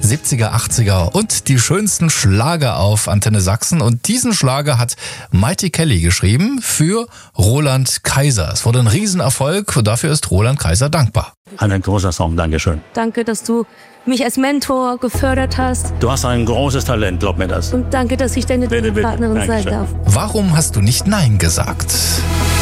70er, 80er und die schönsten Schlager auf Antenne Sachsen. Und diesen Schlager hat Mighty Kelly geschrieben für Roland Kaiser. Es wurde ein Riesenerfolg und dafür ist Roland Kaiser dankbar. Ein großer Song, Dankeschön. Danke, dass du mich als Mentor gefördert hast. Du hast ein großes Talent, glaub mir das. Und danke, dass ich deine Bitte. Partnerin sein Dankeschön. darf. Warum hast du nicht Nein gesagt?